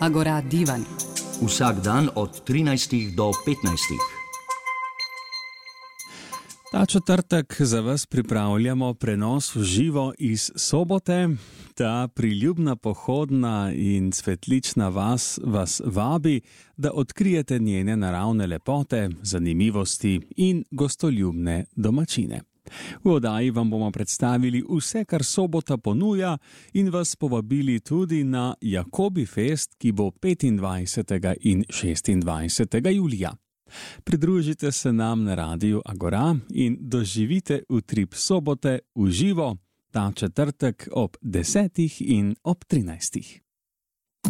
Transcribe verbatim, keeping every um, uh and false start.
Agora Divan. Vsak dan od trinajstih do petnajstih. Ta četrtek za vas pripravljamo prenos v živo iz Sobote. Ta priljubna pohodna in cvetlična vas vas vabi, da odkrijete njene naravne lepote, zanimivosti in gostoljubne domačine. V oddaji vam bomo predstavili vse, kar Sobota ponuja, in vas povabili tudi na Jakobi fest, ki bo petindvajsetega in šestindvajsetega julija. Pridružite se nam na Radiu Agora in doživite utrip Sobote v živo ta četrtek ob desetih in ob trinajstih.